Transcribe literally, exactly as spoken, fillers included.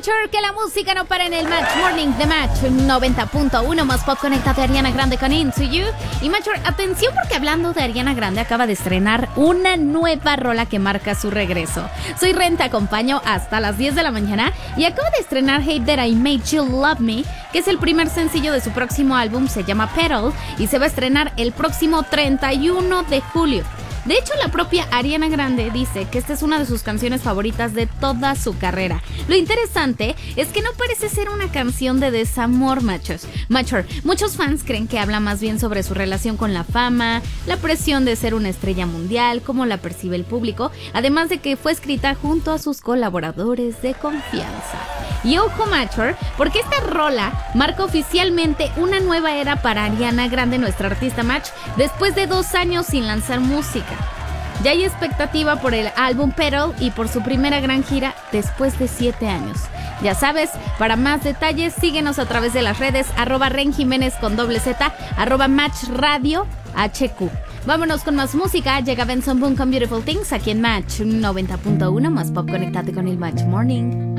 Mature, que la música no para en el Match Morning de Match noventa punto uno, más pop. Conectate a Ariana Grande con Into You. Y Mature, atención, porque hablando de Ariana Grande, acaba de estrenar una nueva rola que marca su regreso. Soy Ren, te acompaño hasta las diez de la mañana y acaba de estrenar Hate That I Made You Love Me, que es el primer sencillo de su próximo álbum. Se llama Petal y se va a estrenar el próximo treinta y uno de julio. De hecho, la propia Ariana Grande dice que esta es una de sus canciones favoritas de toda su carrera. Lo interesante es que no parece ser una canción de desamor, machos. Mature, muchos fans creen que habla más bien sobre su relación con la fama, la presión de ser una estrella mundial, cómo la percibe el público, además de que fue escrita junto a sus colaboradores de confianza. Y ojo, Mature, porque esta rola marca oficialmente una nueva era para Ariana Grande, nuestra artista Match, después de dos años sin lanzar música. Ya hay expectativa por el álbum Petal y por su primera gran gira después de siete años. Ya sabes, para más detalles síguenos a través de las redes arroba Ren Jiménez con doble Z, arroba Match Radio H Q. Vámonos con más música. Llega Benson Boone con Beautiful Things aquí en Match noventa punto uno, más pop. Conectate con el Match Morning.